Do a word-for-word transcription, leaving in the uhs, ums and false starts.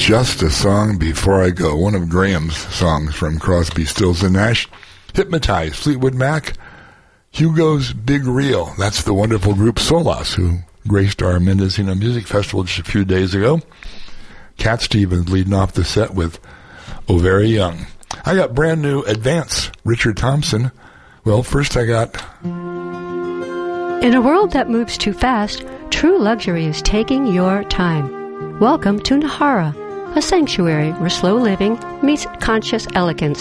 Just a Song Before I Go, one of Graham's songs from Crosby, Stills and Nash. Hypnotize, Fleetwood Mac. Hugo's Big Reel, that's the wonderful group Solas, who graced our Mendocino Music Festival just a few days ago. Cat Stevens leading off the set with Oh Very Young. I got brand new Advance, Richard Thompson. Well, first I got... In a world that moves too fast, true luxury is taking your time. Welcome to Nahara, a sanctuary where slow living meets conscious elegance.